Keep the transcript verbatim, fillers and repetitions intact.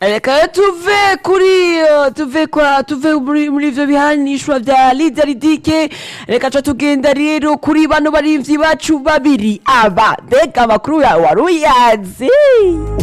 reka tuve kuri uh, tuve kwa tuve muri muri ivyo bihanishwa vya Lydia Ridike, reka ca tugenda rero kuri bano barimvyi bacu babiri aba mbega amakuru yawe wari uyazi?